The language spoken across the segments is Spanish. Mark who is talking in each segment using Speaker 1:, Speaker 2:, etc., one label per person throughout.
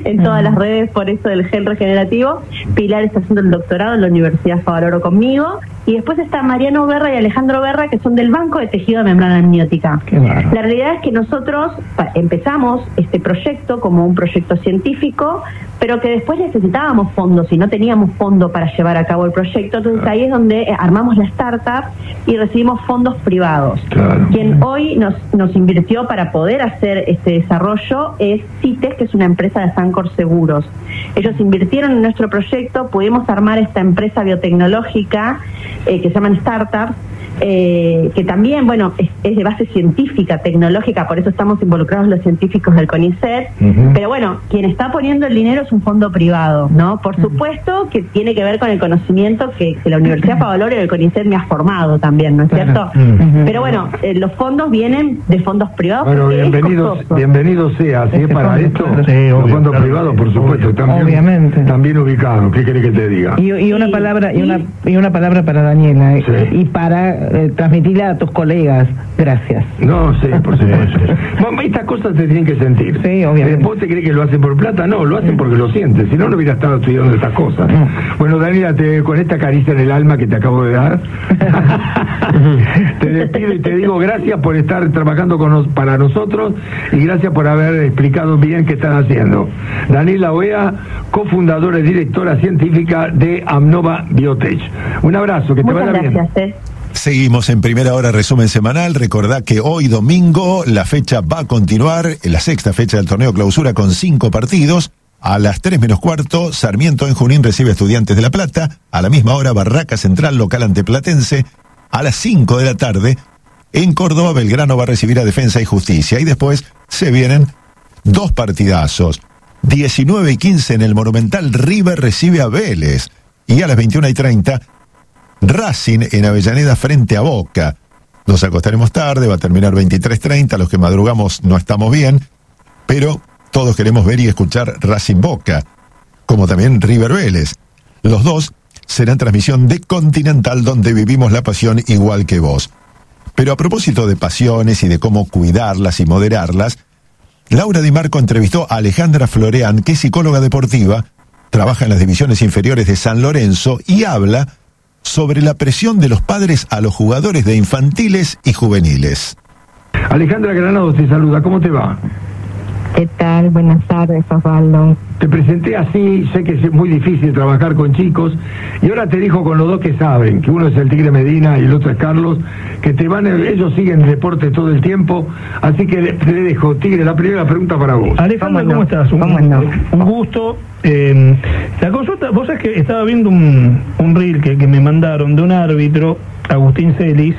Speaker 1: en todas las redes por eso del gel regenerativo. Pilar está haciendo el doctorado en la Universidad Favaloro conmigo. Y después está Mariano Berra y Alejandro Berra, que son del Banco de Tejido de Membrana Amniótica. La realidad es que nosotros empezamos este proyecto como un proyecto científico, pero que después necesitábamos fondos y no teníamos fondo para llevar a cabo el proyecto. Entonces ahí es donde armamos la startup y recibimos fondos privados. Quien hoy nos invirtió para poder hacer este desarrollo es CITES, que es una empresa de Sancor Seguros. Ellos invirtieron en nuestro proyecto, pudimos armar esta empresa biotecnológica que se llaman startups, que también, bueno, es de base científica, tecnológica, por eso estamos involucrados los científicos del CONICET, pero bueno, quien está poniendo el dinero es un fondo privado, ¿no? Por supuesto que tiene que ver con el conocimiento que la Universidad Favaloro y el CONICET me ha formado también, ¿no es cierto? Pero bueno, los fondos vienen de fondos privados.
Speaker 2: Bueno, bienvenido sea, si es para esto, los fondos privados, por supuesto, también ubicados, ¿qué querés que te diga?
Speaker 3: Y una palabra para Daniela, y para transmitirla a tus colegas. Gracias.
Speaker 2: No, sí, por supuesto. Estas cosas se tienen que sentir.
Speaker 3: Sí, obviamente.
Speaker 2: ¿Vos te crees que lo hacen por plata? No, lo hacen porque lo sienten. Si no, no hubiera estado estudiando estas cosas. Bueno, Daniela, con esta caricia en el alma que te acabo de dar, te despido y te digo gracias por estar trabajando para nosotros y gracias por haber explicado bien qué están haciendo. Daniela Oea, cofundadora y directora científica de Amnova Biotech. Un abrazo, que te vaya bien.
Speaker 1: Muchas gracias.
Speaker 4: Seguimos en Primera Hora, resumen semanal. Recordá que hoy domingo la fecha va a continuar, la sexta fecha del torneo clausura con 5 partidos. A las 3:15, Sarmiento en Junín recibe a Estudiantes de La Plata. A la misma hora, Barraca Central local ante Platense. A las 5 de la tarde, en Córdoba, Belgrano va a recibir a Defensa y Justicia. Y después se vienen 2 partidazos. 19:15 en el Monumental, River recibe a Vélez. Y a las 21:30, Racing en Avellaneda frente a Boca. Nos acostaremos tarde, va a terminar 23:30, los que madrugamos no estamos bien, pero todos queremos ver y escuchar Racing Boca, como también River Vélez. Los dos serán transmisión de Continental, donde vivimos la pasión igual que vos. Pero a propósito de pasiones y de cómo cuidarlas y moderarlas, Laura Di Marco entrevistó a Alejandra Floreán, que es psicóloga deportiva, trabaja en las divisiones inferiores de San Lorenzo y habla sobre la presión de los padres a los jugadores de infantiles y juveniles.
Speaker 2: Alejandra Granados te saluda, ¿cómo te va?
Speaker 5: ¿Qué tal? Buenas tardes, Osvaldo.
Speaker 2: Te presenté así, sé que es muy difícil trabajar con chicos, y ahora te dijo con los dos que saben, que uno es el Tigre Medina y el otro es Carlos, que ellos siguen el deporte todo el tiempo, así que te dejo, Tigre, la primera pregunta para vos.
Speaker 6: Alejandra, ¿cómo estás? Un gusto. La consulta, vos sabés que estaba viendo un reel que me mandaron de un árbitro, Agustín Celis,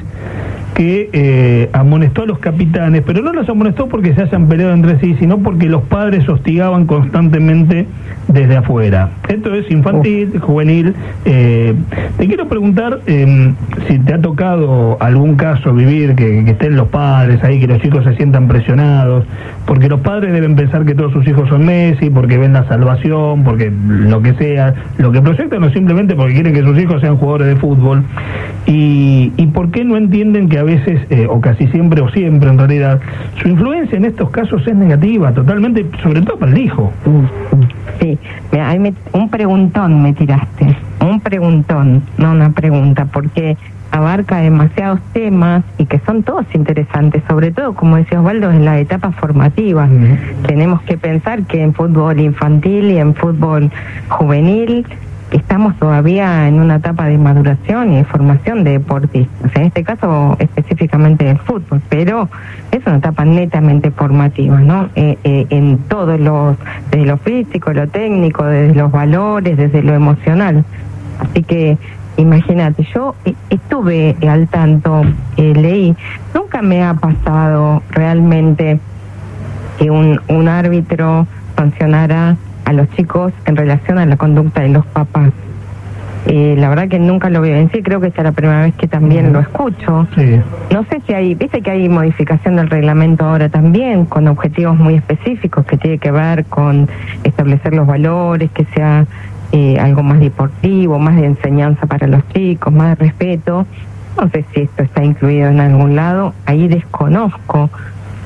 Speaker 6: que amonestó a los capitanes, pero no los amonestó porque se hayan peleado entre sí, sino porque los padres hostigaban constantemente desde afuera. Esto es infantil, juvenil. Te quiero preguntar si te ha tocado algún caso vivir que estén los padres ahí, que los chicos se sientan presionados, porque los padres deben pensar que todos sus hijos son Messi, porque ven la salvación, porque lo que sea, lo que proyectan, o simplemente porque quieren que sus hijos sean jugadores de fútbol. ¿Y por qué no entienden que a veces, o casi siempre, o siempre en realidad, su influencia en estos casos es negativa, totalmente, sobre todo para el hijo?
Speaker 5: Sí, un preguntón me tiraste, un preguntón, no una pregunta, porque abarca demasiados temas y que son todos interesantes, sobre todo, como decía Osvaldo, en la etapa formativa. Tenemos que pensar que en fútbol infantil y en fútbol juvenil estamos todavía en una etapa de maduración y de formación de deportistas, en este caso específicamente del fútbol, pero es una etapa netamente formativa, ¿no? En todos desde lo físico, lo técnico, desde los valores, desde lo emocional. Así que imagínate, yo estuve al tanto, leí, nunca me ha pasado realmente que un árbitro sancionara a los chicos en relación a la conducta de los papás. La verdad que nunca lo vivencié, creo que esta es la primera vez que también lo escucho.
Speaker 6: Sí.
Speaker 5: No sé si viste que hay modificación del reglamento ahora también, con objetivos muy específicos que tiene que ver con establecer los valores, que sea algo más deportivo, más de enseñanza para los chicos, más de respeto. No sé si esto está incluido en algún lado, ahí desconozco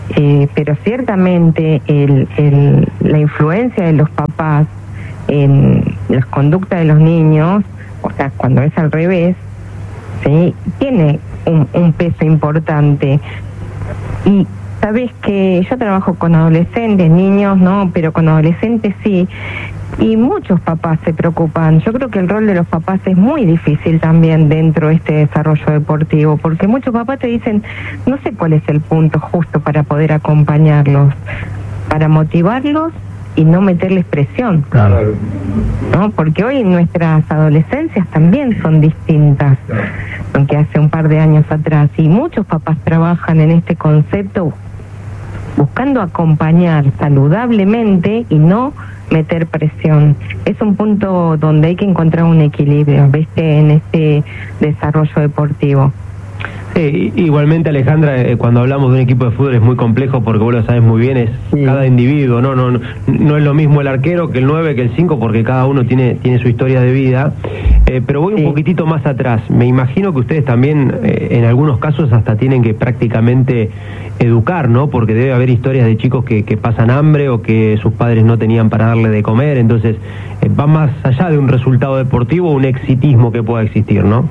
Speaker 5: pero ciertamente la influencia de los papás en las conductas de los niños, o sea, cuando es al revés, ¿sí?, tiene un peso importante. Y sabes que yo trabajo con adolescentes, niños no, pero con adolescentes sí, y muchos papás se preocupan. Yo creo que el rol de los papás es muy difícil también dentro de este desarrollo deportivo, porque muchos papás te dicen, no sé cuál es el punto justo para poder acompañarlos, para motivarlos y no meterles presión.
Speaker 6: Claro.
Speaker 5: ¿No? Porque hoy nuestras adolescencias también son distintas, aunque hace un par de años atrás, y muchos papás trabajan en este concepto buscando acompañar saludablemente y no meter presión. Es un punto donde hay que encontrar un equilibrio, ¿viste?, en este desarrollo deportivo.
Speaker 7: Igualmente, Alejandra, cuando hablamos de un equipo de fútbol es muy complejo porque vos lo sabes muy bien, es cada individuo, no es lo mismo el arquero que el 9 que el 5 porque cada uno tiene su historia de vida, pero voy un poquitito más atrás. Me imagino que ustedes también en algunos casos hasta tienen que prácticamente educar, ¿no? Porque debe haber historias de chicos que pasan hambre o que sus padres no tenían para darle de comer, entonces va más allá de un resultado deportivo, un exitismo que pueda existir, ¿no?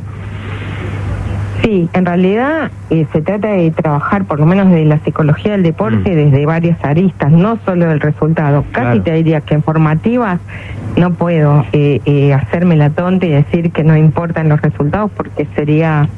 Speaker 5: Sí, en realidad se trata de trabajar, por lo menos de la psicología del deporte, desde varias aristas, no solo del resultado. Casi te diría que en formativas no puedo hacerme la tonta y decir que no importan los resultados porque sería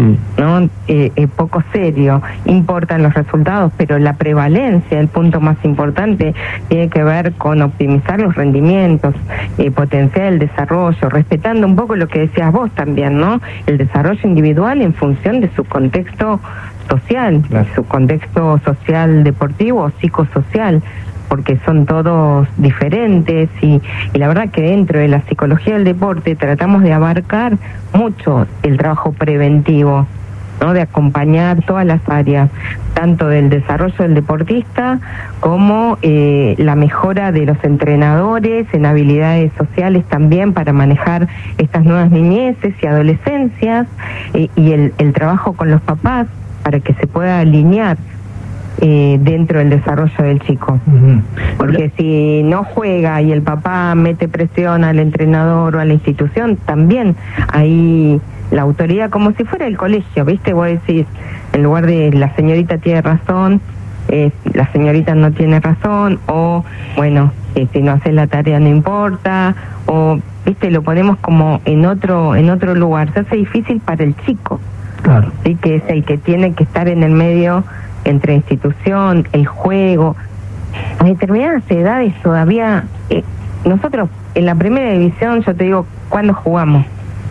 Speaker 5: poco serio. Importan los resultados, pero la prevalencia, el punto más importante, tiene que ver con optimizar los rendimientos, potenciar el desarrollo, respetando un poco lo que decías vos también, ¿no? El desarrollo individual en función de su contexto social, su contexto social deportivo o psicosocial, porque son todos diferentes y la verdad que dentro de la psicología del deporte tratamos de abarcar mucho el trabajo preventivo, ¿no? De acompañar todas las áreas, tanto del desarrollo del deportista como la mejora de los entrenadores en habilidades sociales también para manejar estas nuevas niñeces y adolescencias, y el trabajo con los papás para que se pueda alinear dentro del desarrollo del chico. Porque si no juega y el papá mete presión al entrenador o a la institución, también ahí la autoridad, como si fuera el colegio, ¿viste? Vos decís, en lugar de la señorita tiene razón, la señorita no tiene razón, o bueno, si no haces la tarea no importa, o ¿viste? Lo ponemos como en otro lugar. Se hace difícil para el chico, claro, ¿sí? Que es el que tiene que estar en el medio entre institución, el juego. A determinadas edades todavía, nosotros en la primera división, yo te digo, ¿cuándo jugamos?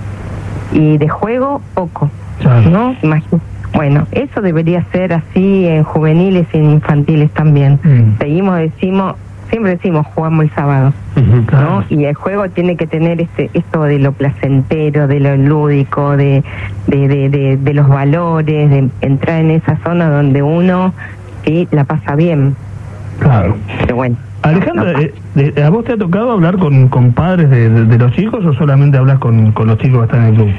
Speaker 5: Y de juego, poco, ¿no? Bueno, eso debería ser así en juveniles y en infantiles también. Siempre decimos, jugamos el sábado, ¿no? Y el juego tiene que tener esto de lo placentero, de lo lúdico, de los valores, de entrar en esa zona donde uno la pasa bien. Claro. Pero bueno.
Speaker 6: Alejandra, ¿a vos te ha tocado hablar con padres de los chicos o solamente hablas con los chicos que están en el club?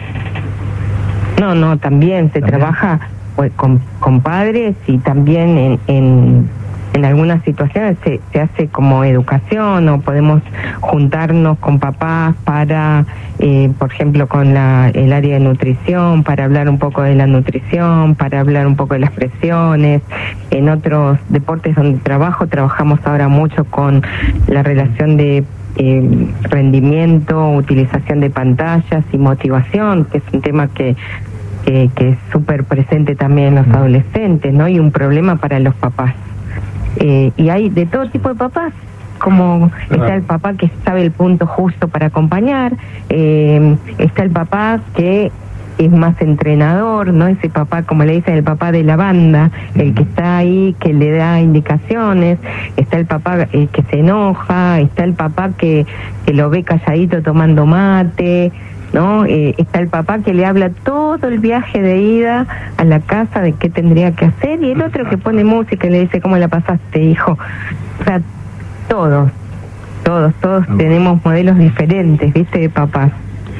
Speaker 5: No, también se trabaja pues, con padres y también en algunas situaciones se hace como educación, o podemos juntarnos con papás para, por ejemplo, con el área de nutrición, para hablar un poco de la nutrición, para hablar un poco de las presiones. En otros deportes donde trabajamos ahora mucho con la relación de rendimiento, utilización de pantallas y motivación, que es un tema que es súper presente también en los adolescentes, ¿no? Y un problema para los papás. Y hay de todo tipo de papás, como está el papá que sabe el punto justo para acompañar, está el papá que es más entrenador, ¿no? Ese papá, como le dicen, el papá de la banda, el que está ahí, que le da indicaciones, está el papá que se enoja, está el papá que lo ve calladito tomando mate, ¿no? Está el papá que le habla todo el viaje de ida a la casa de qué tendría que hacer, y el otro que pone música y le dice, ¿cómo la pasaste, hijo? O sea, todos tenemos modelos diferentes, ¿viste? De papás.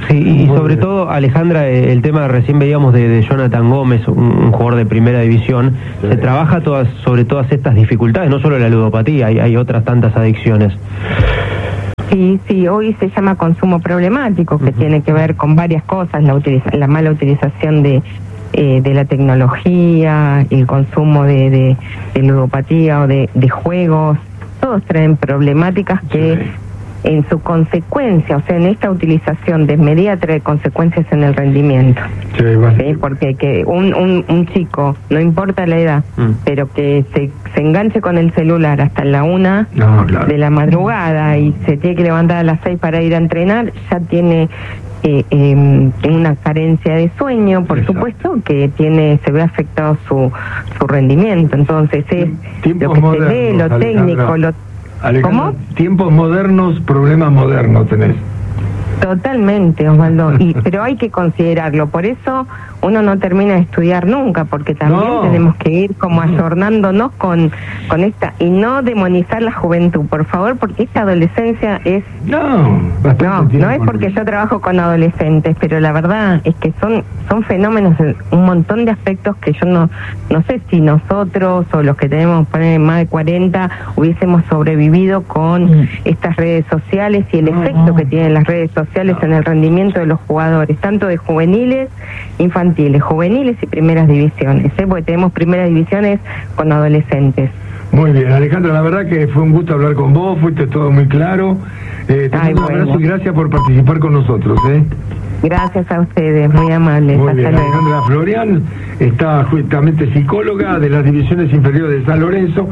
Speaker 7: Sí, y sobre todo, Alejandra, el tema recién veíamos de Jonathan Gómez, un jugador de primera división, se trabaja sobre todas estas dificultades, no solo la ludopatía, hay otras tantas adicciones.
Speaker 5: Sí, hoy se llama consumo problemático, que tiene que ver con varias cosas, la mala utilización de la tecnología, el consumo de ludopatía o de juegos, todos traen problemáticas que en su consecuencia, o sea, en esta utilización desmedida trae consecuencias en el rendimiento. ¿Sí? Porque que un chico, no importa la edad, pero que se enganche con el celular hasta la 1 de la madrugada y se tiene que levantar a las 6 para ir a entrenar, ya tiene una carencia de sueño, por supuesto, que se ve afectado su rendimiento. Entonces es lo que se ve, lo técnico,
Speaker 2: Alejandra, ¿cómo? Tiempos modernos, problemas modernos tenés.
Speaker 5: Totalmente, Osvaldo, pero hay que considerarlo, por eso uno no termina de estudiar nunca, porque también tenemos que ir como ayornándonos con esta, y no demonizar la juventud, por favor, porque esta adolescencia es... No es porque yo trabajo con adolescentes, pero la verdad es que son fenómenos en un montón de aspectos que yo no sé si nosotros o los que tenemos más de 40 hubiésemos sobrevivido con estas redes sociales y el efecto que tienen las redes sociales en el rendimiento de los jugadores, tanto de juveniles, infantiles, juveniles y primeras divisiones, porque tenemos primeras divisiones con adolescentes.
Speaker 2: Muy bien, Alejandra, la verdad que fue un gusto hablar con vos, fuiste todo muy claro. Te mando un abrazo y gracias por participar con nosotros.
Speaker 5: Gracias a ustedes, muy amables.
Speaker 2: Muy bien, Alejandra Florian está justamente psicóloga de las divisiones inferiores de San Lorenzo.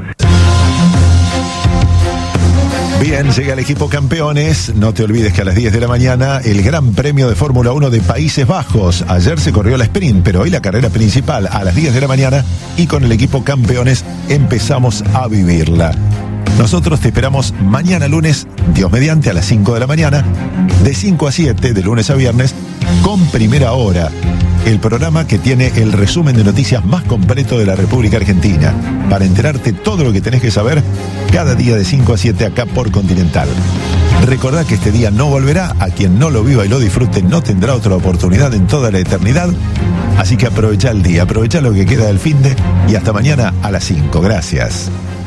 Speaker 4: Bien, llega el equipo campeones. No te olvides que a las 10 de la mañana el Gran Premio de Fórmula 1 de Países Bajos. Ayer se corrió la sprint, pero hoy la carrera principal a las 10 de la mañana y con el equipo campeones empezamos a vivirla. Nosotros te esperamos mañana lunes, Dios mediante, a las 5 de la mañana, de 5 a 7, de lunes a viernes, con Primera Hora, el programa que tiene el resumen de noticias más completo de la República Argentina, para enterarte todo lo que tenés que saber cada día de 5 a 7 acá por Continental. Recordá que este día no volverá, a quien no lo viva y lo disfrute no tendrá otra oportunidad en toda la eternidad, así que aprovecha el día, aprovecha lo que queda del finde y hasta mañana a las 5. Gracias.